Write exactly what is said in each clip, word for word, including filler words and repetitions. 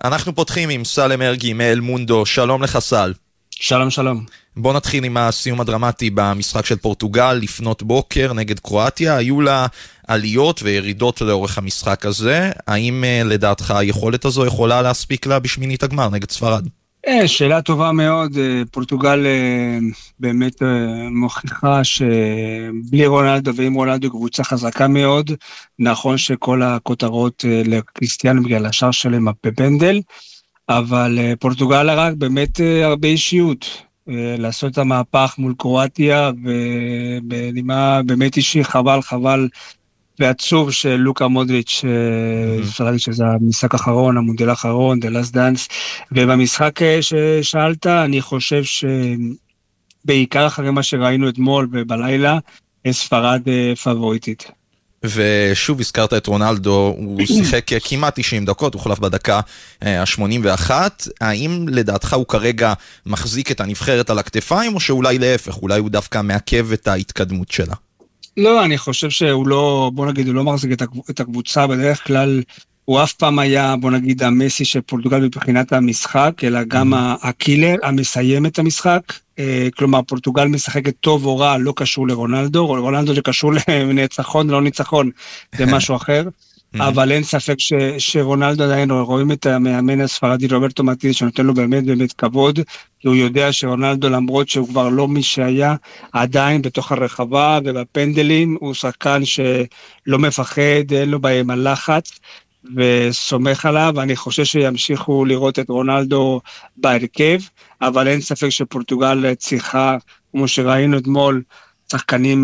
אנחנו פותחים עם סל מרגי מאל מונדו. שלום לך סל. שלום שלום. בוא נתחיל עם הסיום הדרמטי במשחק של פורטוגל לפנות בוקר נגד קרואטיה. היו לה עליות וירידות לאורך המשחק הזה. האם לדעתך היכולת הזו יכולה להספיק לה בשמינית הגמר נגד ספרד? שאלה טובה מאוד. פורטוגל באמת מוכיחה שבלי רונלדו ועם רונלדו קבוצה חזקה מאוד. נכון שכל הכותרות לקריסטיאנו בגלל השאר שלהם בפנדל, אבל פורטוגל רק באמת הרבה אישיות. לעשות את המהפך מול קרואטיה, ובנימה באמת אישי חבל חבל ועצוב של לוקה מודריץ', אפשר להגיד שזה המשחק האחרון, המונדיאל האחרון, The Last Dance, ובמשחק ששאלת, אני חושב שבעיקר אחרי מה שראינו אתמול ובלילה, ספרד פבוריטית. ושוב הזכרת את רונלדו, הוא שיחק כמעט תשעים דקות, הוא חלף בדקה ה-שמונים ואחת. האם לדעתך הוא כרגע מחזיק את הנבחרת על הכתפיים, או שאולי להפך, אולי הוא דווקא מעכב את ההתקדמות שלה? לא, אני חושב שהוא לא, בוא נגיד, הוא לא מחזיק את הקבוצה, בדרך כלל הוא אף פעם היה, בוא נגיד, המסי של פורטוגל מבחינת המשחק, אלא גם הקילר, המסיים את המשחק. כלומר, פורטוגל משחקת טוב או רע, לא קשור לרונלדו, רונלדו זה קשור לניצחון, לא ניצחון, זה משהו אחר. אבל אין ספק שרונלדו עדיין רואים את המאמן הספרדי רוברטו מרטינז שנותן לו באמת באמת כבוד, כי הוא יודע שרונלדו למרות שהוא כבר לא מי שהיה, עדיין בתוך הרחבה ובפנדלים הוא שחקן שלא מפחד, אין לו בהם הלחץ וסומך עליו. ואני חושב שימשיכו לראות את רונלדו בהרכב, אבל אין ספק שפורטוגל צריכה, כמו שראינו אתמול, שחקנים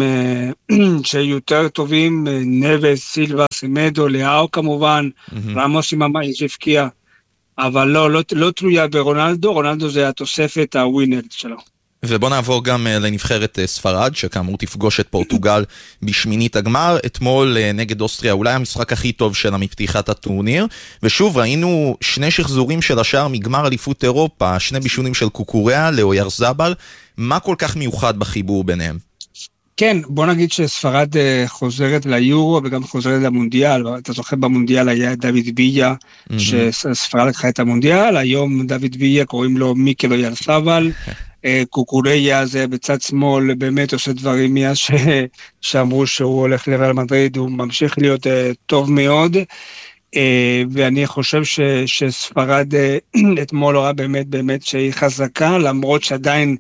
שיותר טובים, נבס, סילבה, סמדו, לאו כמובן, רמוס עם המאי שהפקיע, אבל לא, לא, לא תלויה ברונלדו, רונלדו זה התוספת הווינר שלו. ובוא נעבור גם לנבחרת ספרד, שכאמור תפגוש את פורטוגל בשמינית הגמר. אתמול נגד אוסטריה, אולי המשחק הכי טוב שלה מפתיחת הטורניר, ושוב ראינו שני שחזורים של השאר מגמר אליפות אירופה, שני בישולים של קוקוריה, לאוירזבל. מה כל כך מיוחד בחיבור ביניהם? כן, בוא נגיד שספרד חוזרת ליורו וגם חוזרת למונדיאל. אתה זוכר במונדיאל היה דוד ביה, שספרד לקחה את המונדיאל, היום דוד ביה קוראים לו מיקל אוירזבל, קוקוריה זה בצד שמאל, באמת עושה דברים מאז שאמרו שהוא הולך לריאל מדריד, הוא ממשיך להיות טוב מאוד, ואני חושב שספרד אתמול רואה באמת באמת שהיא חזקה, למרות שעדיין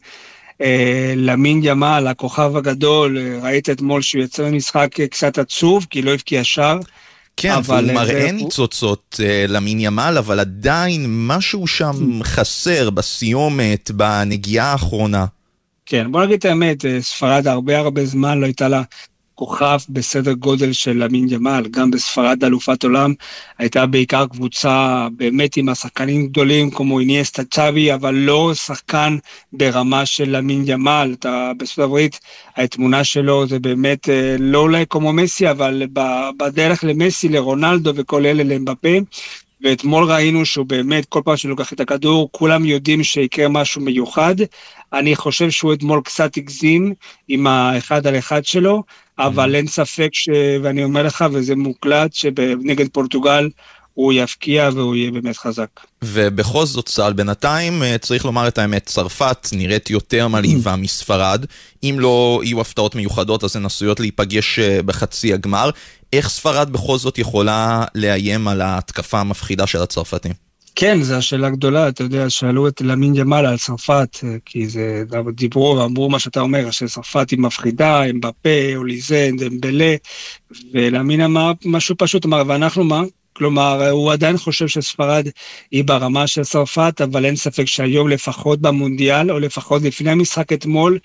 למין ימל, הכוכב הגדול, ראית אתמול שהוא יצא במשחק קצת עצוב, כי לא הבקיע שער. כן, והוא מראה ניצוצות למין ימל, אבל עדיין משהו שם חסר בסיומת, בנגיעה האחרונה. כן, בוא נגיד את האמת, ספרד הרבה הרבה זמן לא הייתה לה כוכב בסדר גודל של למין ימל, גם בספרד אלופת עולם, הייתה בעיקר קבוצה באמת עם השחקנים גדולים כמו איניאסטה, צ'אבי, אבל לא שחקן ברמה של למין ימל. אתה בספרד הברית, התמונה שלו זה באמת לא אולי כמו מסי, אבל בדרך למסי, לרונלדו וכל אלה לאמבפה, ואתמול ראינו שהוא באמת, כל פעם שלוקח את הכדור, כולם יודעים שיקרה משהו מיוחד. אני חושב שהוא אתמול קצת הגזים עם האחד על אחד שלו, אבל אין ספק ש... ואני אומר לך, וזה מוקלט, שבנגד פורטוגל הוא יפקיע והוא יהיה באמת חזק. ובכל זאת סל, בינתיים צריך לומר את האמת, צרפת נראית יותר מלהיבה מספרד, אם לא יהיו הפתעות מיוחדות, אז הן עשויות להיפגש בחצי הגמר. איך ספרד בכל זאת יכולה לאיים על ההתקפה המפחידה של הצרפתים? כן, זו השאלה גדולה, אתה יודע, שאלו את למין ימל על צרפת, כי זה דיברו ואמרו מה שאתה אומר, שצרפת היא מפחידה, אמבפה, אוליזה, דמבלה, ולמין אמר משהו פשוט, אמר, ואנחנו מה? כלומר, הוא עדיין חושב שספרד היא ברמה של צרפת, אבל אין ספק שהיום לפחות במונדיאל, או לפחות לפני המשחק אתמול,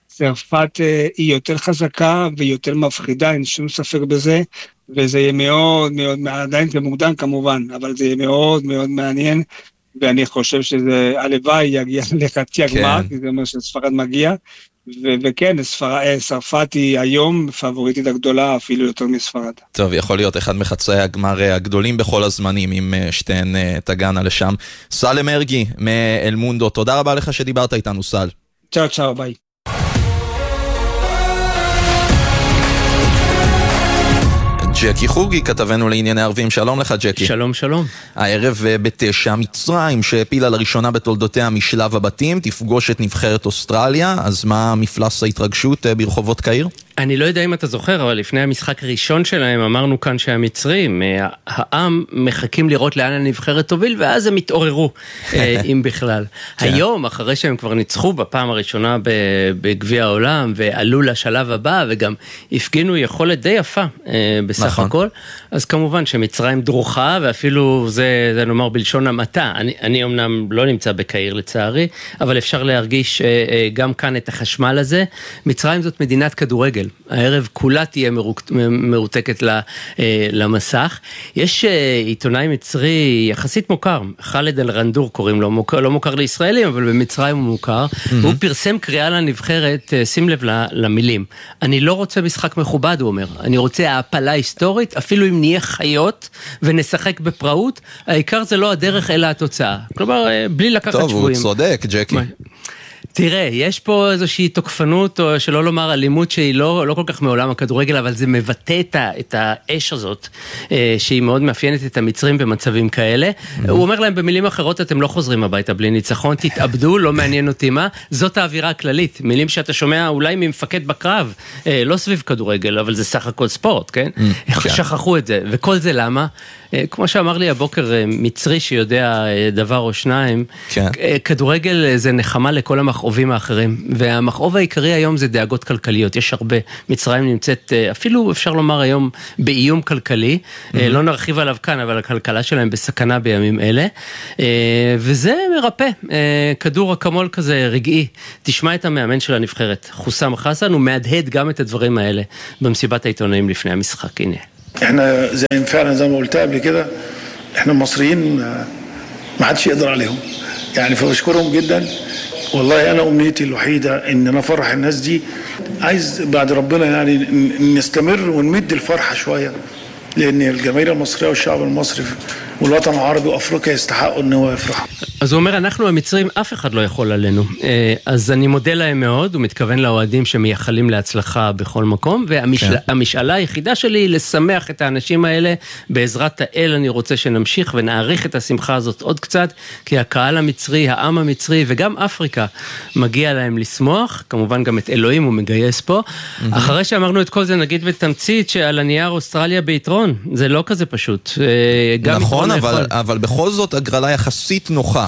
צרפת היא יותר חזקה ויותר מפחידה, אין שום ספק בזה, וזה יהיה מאוד מאוד, עדיין זה מוקדם כמובן, אבל זה יהיה מאוד מאוד מעניין, ואני חושב שזה הלוואי יגיע לחצי הגמר, כי זה אומר שספרד מגיע, וכן, צרפת היא היום פבוריטית הגדולה, אפילו יותר מספרד. טוב, יכול להיות אחד מחצאי הגמר הגדולים בכל הזמנים, אם שתיהן תגענה לשם. סל מרגי מאל מונדו, תודה רבה לך שדיברת איתנו, סל. צ'או צ'או, ביי. ג'קי חוגי, כתבנו לענייני ערבים, שלום לך ג'קי. שלום שלום. הערב בתשע, מצרים שהפילה לראשונה בתולדותיה משלב הבתים, תפגוש את נבחרת אוסטרליה, אז מה מפלס ההתרגשות ברחובות קהיר? אני לא יודע אם אתה זוכר, אבל לפני המשחק הראשון שלהם אמרנו כאן שהמצרים, העם מחכים לראות לאן הנבחרת תוביל, ואז הם התעוררו, אם בכלל. היום, אחרי שהם כבר ניצחו בפעם הראשונה בגביע העולם, ועלו לשלב הבא, וגם הפגינו יכולת די יפה בסך הכל, אז כמובן שמצרים דרוכה, ואפילו זה, זה נאמר בלשון המעטה. אני, אני אמנם לא נמצא בקהיר לצערי, אבל אפשר להרגיש גם כאן את החשמל הזה. מצרים זאת מדינת כדורגל. הערב כולה תהיה מרותקת למסך. יש עיתונאי מצרי יחסית מוכר, חאלד אל-רנדור קוראים לו, לא מוכר לישראלים, אבל במצרים הוא מוכר. הוא פרסם קריאה לנבחרת, שים לב למילים. אני לא רוצה משחק מכובד, הוא אומר. אני רוצה העפלה היסטורית, אפילו אם נהיה חיות ונשחק בפראות, העיקר זה לא הדרך אלא התוצאה. כלומר, בלי לקחת שבועים. טוב, הוא צודק, ג'קי. תראה, יש פה איזושהי תוקפנות, או שלא לומר אלימות שהיא לא, לא כל כך מעולם הכדורגל, אבל זה מבטא את, ה, את האש הזאת, שהיא מאוד מאפיינת את המצרים במצבים כאלה. Mm-hmm. הוא אומר להם במילים אחרות, אתם לא חוזרים הביתה בלי ניצחון, תתאבדו, לא מעניין אותי מה. זאת האווירה הכללית, מילים שאתה שומע אולי ממפקד בקרב, לא סביב כדורגל, אבל זה סך הכל ספורט, כן? Mm-hmm. איך שכחו את זה, וכל זה למה? כמו שאמר לי הבוקר מצרי שיודע דבר או שניים, כן. כדורגל זה נחמה לכל המכאובים האחרים, והמכאוב העיקרי היום זה דאגות כלכליות, יש הרבה, מצרים נמצאת אפילו אפשר לומר היום באיום כלכלי, mm-hmm. לא נרחיב עליו כאן, אבל הכלכלה שלהם בסכנה בימים אלה, וזה מרפא, כדור אקמול כזה רגעי, תשמע את המאמן של הנבחרת, חוסם חסן, הוא מהדהד גם את הדברים האלה במסיבת העיתונאים לפני המשחק, הנה. احنا زي فعلا زي ما قلت قبل كده احنا المصريين ما حدش يقدر عليهم يعني فبشكرهم جدا والله انا امنيتي الوحيده ان انا افرح الناس دي عايز بعد ربنا يعني نستمر ونمد الفرحه شويه لان الجماهير المصريه والشعب المصري والوطن العربي وافريقيا يستحقوا ان هو يفرحوا. אז הוא אומר, אנחנו המצרים, אף אחד לא יכול עלינו. אז אני מודה להם מאוד, הוא מתכוון לאוהדים שמייחלים להצלחה בכל מקום, והמשאלה היחידה שלי היא לשמח את האנשים האלה, בעזרת האל אני רוצה שנמשיך ונעריך את השמחה הזאת עוד קצת, כי הקהל המצרי, העם המצרי וגם אפריקה מגיע להם לשמוח, כמובן גם את אלוהים הוא מגייס פה. אחרי שאמרנו את כל זה נגיד בתמצית שעל הנייר אוסטרליה ביתרון, זה לא כזה פשוט. נכון, אבל, אבל בכל זאת הגרלה יחסית נוחה.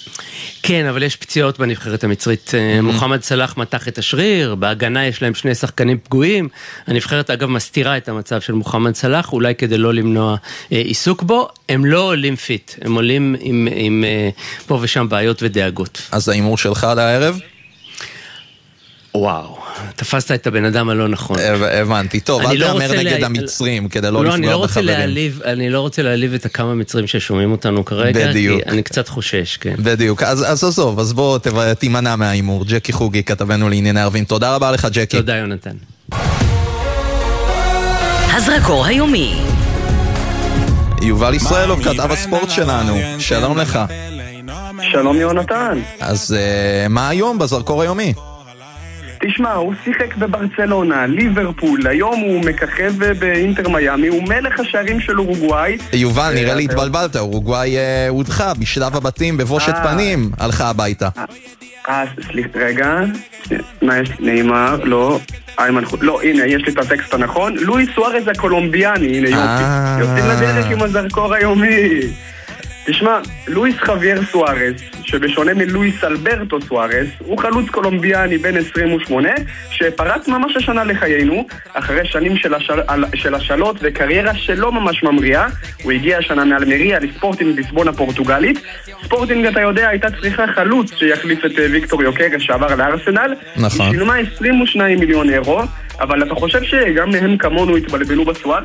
כן, אבל יש פציעות בנבחרת המצרית. Mm-hmm. מוחמד סלאח מתח את השריר, בהגנה יש להם שני שחקנים פגועים. הנבחרת אגב מסתירה את המצב של מוחמד סלאח, אולי כדי לא למנוע אה, עיסוק בו. הם לא עולים פיט, הם עולים עם, עם אה, פה ושם בעיות ודאגות. אז האימור שלך על הערב? וואו, תפסת את הבן אדם הלא נכון. הבנתי, טוב, אל תאמר נגד המצרים כדי לא לפגוע בחברים. אני לא רוצה להעליב את הכמה מצרים ששומעים אותנו כרגע, כי אני קצת חושש, כן. בדיוק, אז עזוב, אז בוא תימנע מהאימור. ג'קי חוגי, כתבנו לענייני ערבים. תודה רבה לך, ג'קי. תודה, יונתן. הזרקור היומי. יובל ישראלוב, כתב הספורט שלנו. שלום לך. שלום יונתן. אז מה היום בזרקור היומי? תשמע, הוא שיחק בברצלונה, ליברפול, היום הוא מככב באינטר מיאמי, הוא מלך השערים של אורוגוואי. יובל, נראה לי התבלבלת, אורוגוואי הודחה בשלב הבתים, בבושת פנים, הלכה הביתה. אה, סליחה, רגע, מה יש לי? נאמר, לא, לא, הנה, יש לי את הטקסט הנכון, לואיס סוארז הקולומביאני, הנה יופי, יוצאים לדרך עם הזרקור היומי. תשמע, לואיס חווייר סוארז, שבשונה מלואיס אלברטו סוארז, הוא חלוץ קולומביאני בן עשרים ושמונה, שפרץ ממש השנה לחיינו, אחרי שנים של, השל... של השלות וקריירה שלא ממש ממריאה, הוא הגיע השנה מאלמריה לספורטינג ליסבון הפורטוגלית. ספורטינג, אתה יודע, הייתה צריכה חלוץ שיחליף את ויקטור יוקרה שעבר לארסנל. נכון. היא שילמה עשרים ושניים מיליון אירו, אבל אתה חושב שגם מהם כמונו התבלבלו בסוארז?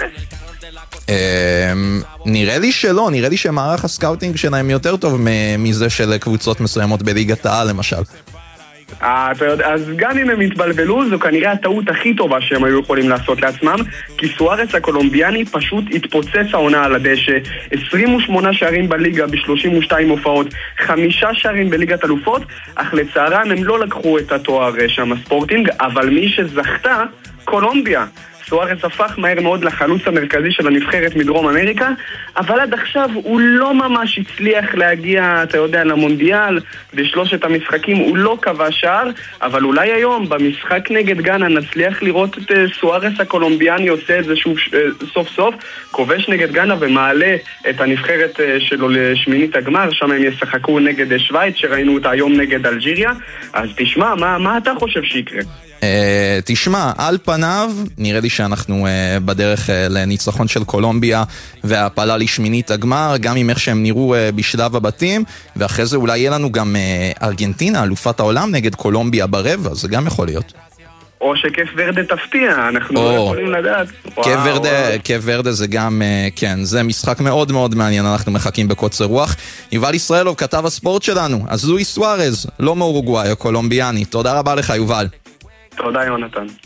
נראה לי שלא, נראה לי שמערך הסקאוטינג שלהם יותר טוב מזה של קבוצות מסוימות בליגת העל למשל. אתה יודע, אז גם אם הם התבלבלו, זו כנראה הטעות הכי טובה שהם היו יכולים לעשות לעצמם, כי סוארס הקולומביאני פשוט התפוצץ העונה על הדשא, עשרים ושמונה שערים בליגה ב-שלושים ושתיים הופעות, חמישה שערים בליגת אלופות, אך לצערם הם לא לקחו את התואר שם הספורטינג, אבל מי שזכתה, קולומביה. סוארז הפך מהר מאוד לחלוץ המרכזי של הנבחרת מדרום אמריקה, אבל עד עכשיו הוא לא ממש הצליח להגיע, אתה יודע, למונדיאל. בשלושת המשחקים הוא לא קבע שער, אבל אולי היום במשחק נגד גאנה נצליח לראות את סוארז הקולומביאני עושה את זה שוב סוף סוף, כובש נגד גאנה ומעלה את הנבחרת שלו לשמינית הגמר, שם הם ישחקו נגד שוויץ שראינו אותה היום נגד אלג'יריה. אז תשמע, מה, מה אתה חושב שיקרה? Uh, תשמע, על פניו נראה לי שאנחנו uh, בדרך uh, לניצחון של קולומביה והפעלה לשמינית הגמר, גם עם איך שהם נראו uh, בשלב הבתים, ואחרי זה אולי יהיה לנו גם uh, ארגנטינה, אלופת העולם נגד קולומביה ברבע, זה גם יכול להיות. או שקף ורדה תפתיע, אנחנו לא יכולים לדעת. קף ורדה, קף ורדה זה גם, כן, זה משחק מאוד מאוד מעניין, אנחנו מחכים בקוצר רוח. יובל ישראלוב, כתב הספורט שלנו, אז לואיס סוארז, לא מאורוגוואי, הקולומביאני. תודה רבה לך, יובל. תודה, יונתן.